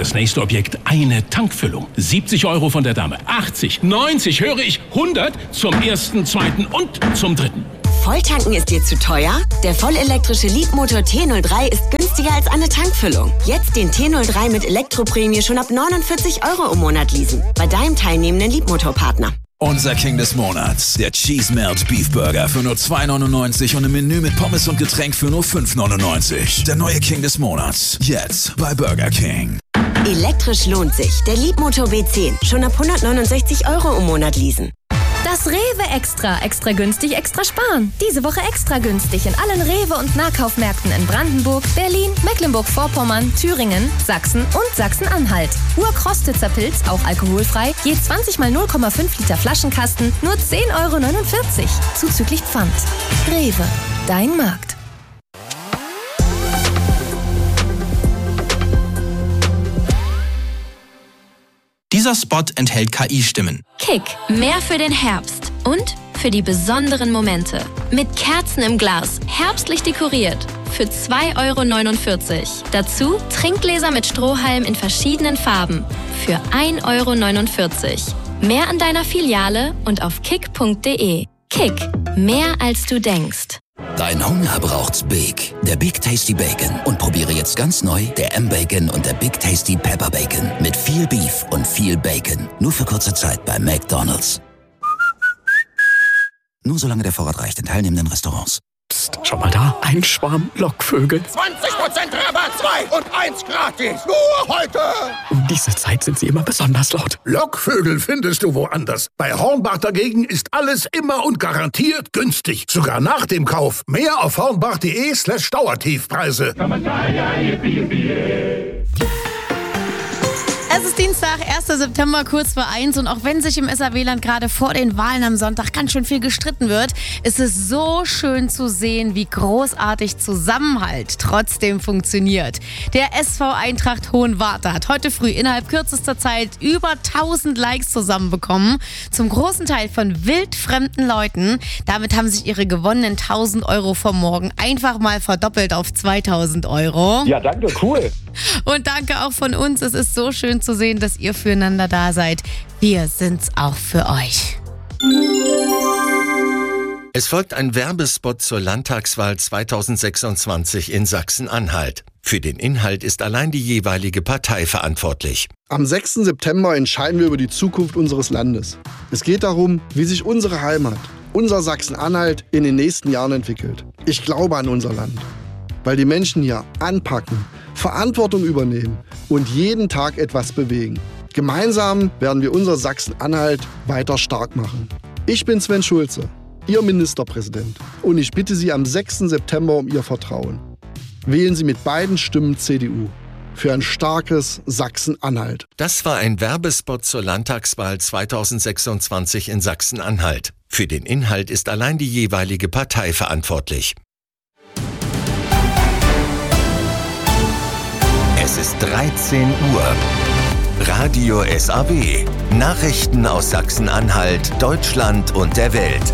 das nächste Objekt eine Tankfüllung. 70 € von der Dame. 80, 90, höre ich 100 zum ersten, zweiten und zum dritten. Volltanken ist dir zu teuer? Der vollelektrische Leapmotor T03 ist günstiger als eine Tankfüllung. Jetzt den T03 mit Elektroprämie schon ab 49 € im Monat leasen. Bei deinem teilnehmenden Leapmotor-Partner. Unser King des Monats, der Cheese Melt Beef Burger für nur 2,99 und im Menü mit Pommes und Getränk für nur 5,99. Der neue King des Monats, jetzt bei Burger King. Elektrisch lohnt sich. Der Leapmotor B10, schon ab 169 € im Monat leasen. Das Rewe Extra. Extra günstig, extra sparen. Diese Woche extra günstig in allen Rewe- und Nahkaufmärkten in Brandenburg, Berlin, Mecklenburg-Vorpommern, Thüringen, Sachsen und Sachsen-Anhalt. Urkrostitzer Pilz, auch alkoholfrei, je 20 mal 0,5 Liter Flaschenkasten, nur 10,49 €. Zuzüglich Pfand. Rewe, dein Markt. Dieser Spot enthält KI-Stimmen. Kick, mehr für den Herbst und für die besonderen Momente. Mit Kerzen im Glas, herbstlich dekoriert. Für 2,49 €. Dazu Trinkgläser mit Strohhalm in verschiedenen Farben. Für 1,49 €. Mehr an deiner Filiale und auf kick.de. Kick, mehr als du denkst. Dein Hunger braucht's Big. Der Big Tasty Bacon. Und probiere jetzt ganz neu der M-Bacon und der Big Tasty Pepper Bacon. Mit viel Beef und viel Bacon. Nur für kurze Zeit bei McDonald's. Nur solange der Vorrat reicht in teilnehmenden Restaurants. Psst, schau mal da. Ein Schwarm Lockvögel. 20% Rabatt, 2 und 1 gratis. Nur heute. Um diese Zeit sind sie immer besonders laut. Lockvögel findest du woanders. Bei Hornbach dagegen ist alles immer und garantiert günstig. Sogar nach dem Kauf. Mehr auf hornbach.de/Dauertiefpreise. Es ist Dienstag, 1. September, kurz vor 1 und auch wenn sich im SAW-Land gerade vor den Wahlen am Sonntag ganz schön viel gestritten wird, ist es so schön zu sehen, wie großartig Zusammenhalt trotzdem funktioniert. Der SV Eintracht Hohenwarte hat heute früh innerhalb kürzester Zeit über 1000 Likes zusammenbekommen, zum großen Teil von wildfremden Leuten. Damit haben sich ihre gewonnenen 1000 € vom Morgen einfach mal verdoppelt auf 2000 €. Ja, danke, cool. Und danke auch von uns. Es ist so schön zu sehen, dass ihr füreinander da seid. Wir sind's auch für euch. Es folgt ein Werbespot zur Landtagswahl 2026 in Sachsen-Anhalt. Für den Inhalt ist allein die jeweilige Partei verantwortlich. Am 6. September entscheiden wir über die Zukunft unseres Landes. Es geht darum, wie sich unsere Heimat, unser Sachsen-Anhalt in den nächsten Jahren entwickelt. Ich glaube an unser Land, weil die Menschen hier anpacken, Verantwortung übernehmen und jeden Tag etwas bewegen. Gemeinsam werden wir unser Sachsen-Anhalt weiter stark machen. Ich bin Sven Schulze, Ihr Ministerpräsident, und ich bitte Sie am 6. September um Ihr Vertrauen. Wählen Sie mit beiden Stimmen CDU für ein starkes Sachsen-Anhalt. Das war ein Werbespot zur Landtagswahl 2026 in Sachsen-Anhalt. Für den Inhalt ist allein die jeweilige Partei verantwortlich. Es ist 13 Uhr. Radio SAW. Nachrichten aus Sachsen-Anhalt, Deutschland und der Welt.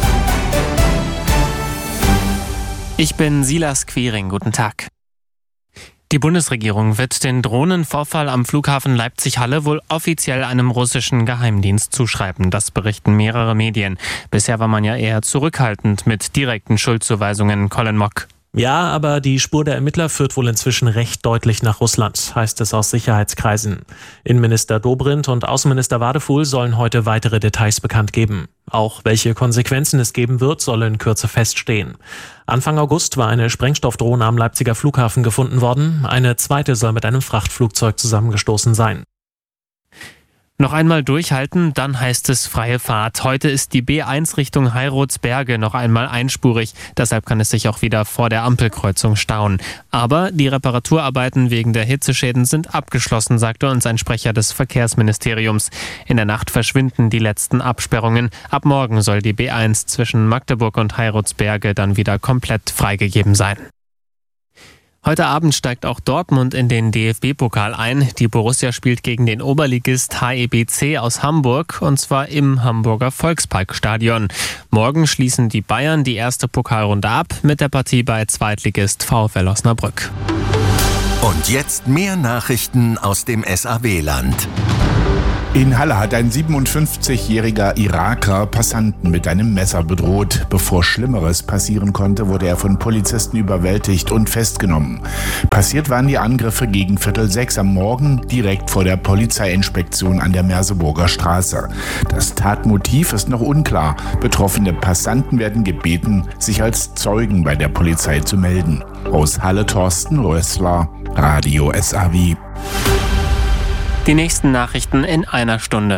Ich bin Silas Quiring. Guten Tag. Die Bundesregierung wird den Drohnenvorfall am Flughafen Leipzig-Halle wohl offiziell einem russischen Geheimdienst zuschreiben. Das berichten mehrere Medien. Bisher war man ja eher zurückhaltend mit direkten Schuldzuweisungen. Colin Mock. Ja, aber die Spur der Ermittler führt wohl inzwischen recht deutlich nach Russland, heißt es aus Sicherheitskreisen. Innenminister Dobrindt und Außenminister Wadefuhl sollen heute weitere Details bekannt geben. Auch welche Konsequenzen es geben wird, soll in Kürze feststehen. Anfang August war eine Sprengstoffdrohne am Leipziger Flughafen gefunden worden. Eine zweite soll mit einem Frachtflugzeug zusammengestoßen sein. Noch einmal durchhalten, dann heißt es freie Fahrt. Heute ist die B1 Richtung Heiratsberge noch einmal einspurig. Deshalb kann es sich auch wieder vor der Ampelkreuzung stauen. Aber die Reparaturarbeiten wegen der Hitzeschäden sind abgeschlossen, sagte uns ein Sprecher des Verkehrsministeriums. In der Nacht verschwinden die letzten Absperrungen. Ab morgen soll die B1 zwischen Magdeburg und Heiratsberge dann wieder komplett freigegeben sein. Heute Abend steigt auch Dortmund in den DFB-Pokal ein. Die Borussia spielt gegen den Oberligist HEBC aus Hamburg, und zwar im Hamburger Volksparkstadion. Morgen schließen die Bayern die erste Pokalrunde ab mit der Partie bei Zweitligist VfL Osnabrück. Und jetzt mehr Nachrichten aus dem SAW-Land. In Halle hat ein 57-jähriger Iraker Passanten mit einem Messer bedroht. Bevor Schlimmeres passieren konnte, wurde er von Polizisten überwältigt und festgenommen. Passiert waren die Angriffe gegen 5:45 am Morgen direkt vor der Polizeiinspektion an der Merseburger Straße. Das Tatmotiv ist noch unklar. Betroffene Passanten werden gebeten, sich als Zeugen bei der Polizei zu melden. Aus Halle Thorsten Rössler, Radio SAW. Die nächsten Nachrichten in einer Stunde.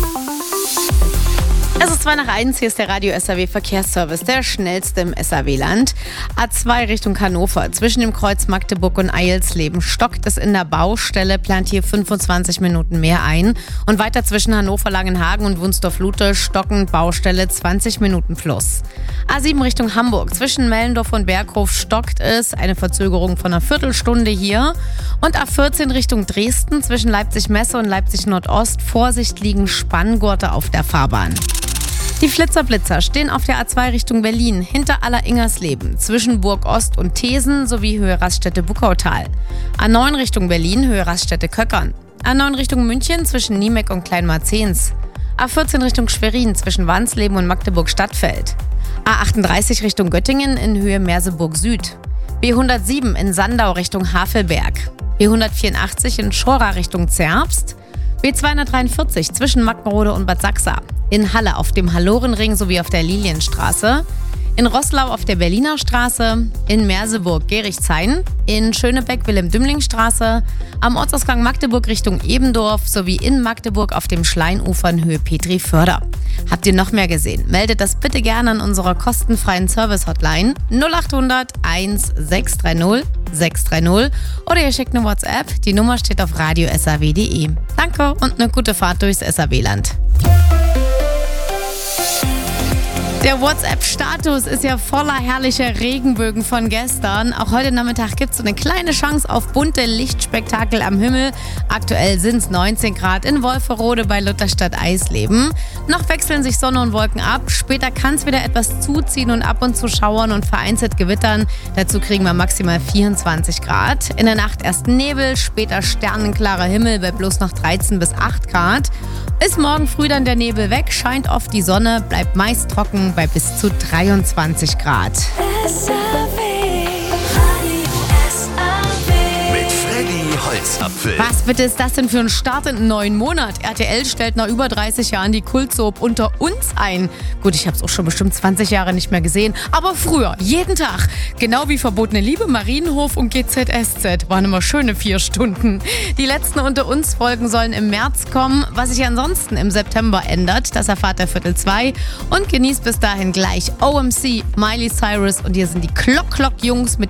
Es ist 2:01, hier ist der Radio SAW Verkehrsservice, der schnellste im SAW-Land. A2 Richtung Hannover, zwischen dem Kreuz Magdeburg und Eilsleben stockt es in der Baustelle, plant hier 25 Minuten mehr ein. Und weiter zwischen Hannover-Langenhagen und Wunsdorf-Lute stockend Baustelle 20 Minuten plus. A7 Richtung Hamburg, zwischen Mellendorf und Berghof stockt es, eine Verzögerung von einer Viertelstunde hier. Und A14 Richtung Dresden, zwischen Leipzig-Messe und Leipzig-Nordost, Vorsicht, liegen Spanngurte auf der Fahrbahn. Die Flitzer-Blitzer stehen auf der A2 Richtung Berlin, hinter Aller-Ingersleben, zwischen Burg Ost und Thesen sowie Höhe Raststätte Buckautal. A9 Richtung Berlin, Höhe Raststätte Köckern. A9 Richtung München, zwischen Niemek und Kleinmarzens. A14 Richtung Schwerin, zwischen Wansleben und Magdeburg-Stadtfeld. A38 Richtung Göttingen in Höhe Merseburg Süd. B107 in Sandau Richtung Havelberg. B184 in Schora Richtung Zerbst. B243 zwischen Mackenrode und Bad Sachsa. In Halle auf dem Hallorenring sowie auf der Lilienstraße. In Roßlau auf der Berliner Straße. In Merseburg Gerichshain. In Schönebeck Wilhelm-Dümling-Straße. Am Ortsausgang Magdeburg Richtung Ebendorf sowie in Magdeburg auf dem Schleinufer in Höhe Petri-Förder. Habt ihr noch mehr gesehen? Meldet das bitte gerne an unserer kostenfreien Service-Hotline 0800 1630 630 oder ihr schickt eine WhatsApp. Die Nummer steht auf radiosaw.de. Danke und eine gute Fahrt durchs SAW-Land. Der WhatsApp-Status ist ja voller herrlicher Regenbögen von gestern. Auch heute Nachmittag gibt es so eine kleine Chance auf bunte Lichtspektakel am Himmel. Aktuell sind es 19 Grad in Wolferode bei Lutherstadt-Eisleben. Noch wechseln sich Sonne und Wolken ab. Später kann es wieder etwas zuziehen und ab und zu schauern und vereinzelt gewittern. Dazu kriegen wir maximal 24 Grad. In der Nacht erst Nebel, später sternenklarer Himmel bei bloß noch 13 bis 8 Grad. Ist morgen früh dann der Nebel weg, scheint oft die Sonne, bleibt meist trocken bei bis zu 23 Grad. Mit Freddy Holzapfel. Was bitte ist das denn für ein Start in einen neuen Monat? RTL stellt nach über 30 Jahren die Kultsoap Unter uns ein. Gut, ich habe es auch schon bestimmt 20 Jahre nicht mehr gesehen, aber früher, jeden Tag. Genau wie Verbotene Liebe, Marienhof und GZSZ. Waren immer schöne 4 Stunden. Die letzten Unter uns Folgen sollen im März kommen. Was sich ansonsten im September ändert, das erfahrt ihr Viertel 2. Und genießt bis dahin gleich OMC, Miley Cyrus und hier sind die Clock Clock Jungs mit